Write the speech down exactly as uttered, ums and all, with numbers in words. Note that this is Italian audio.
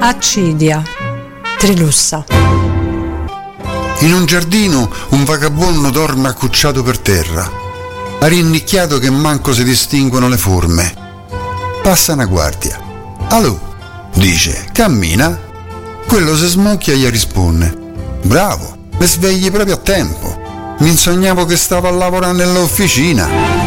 Accidia, Trilussa. In un giardino un vagabondo dorme accucciato per terra, arrinnicchiato che manco si distinguono le forme. Passa una guardia. Allo, dice, cammina. Quello si smucchia e gli risponde: bravo, mi svegli proprio a tempo. Mi insognavo che stavo a lavorare nell'officina.